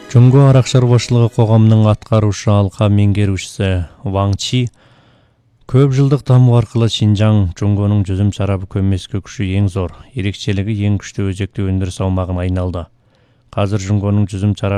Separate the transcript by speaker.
Speaker 1: Жунго арак шаруашылыгы коомунун аткаруучу алка меңгерүүчүсү Ваң Чи көп жылдык дамуу аркылы Шинжаң Жунгонун жүзүм чарабы көммөскө күчү эң зор, эрекчелиги эң күчтүү өзөктү өндүрүш аумагына айналды. Азыр Жунгонун жүзүм чарабы